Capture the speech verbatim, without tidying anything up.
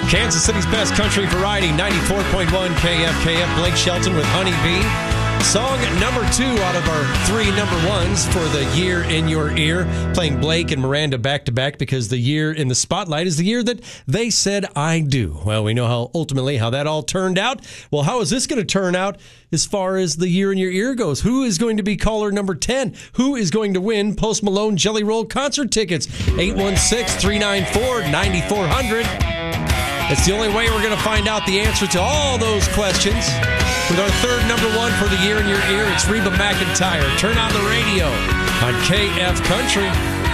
Kansas City's best country variety, ninety-four point one K F K F. Blake Shelton with Honey Bee. Song number two out of our three number ones for the year in your ear. Playing Blake and Miranda back-to-back because the year in the spotlight is the year that they said I do. Well, we know how ultimately how that all turned out. Well, how is this going to turn out as far as the year in your ear goes? Who is going to be caller number ten? Who is going to win Post Malone Jelly Roll concert tickets? eight one six, three nine four, nine four zero zero. It's the only way we're going to find out the answer to all those questions. With our third number one for the year in your ear, it's Reba McEntire. Turn on the radio on K F Country.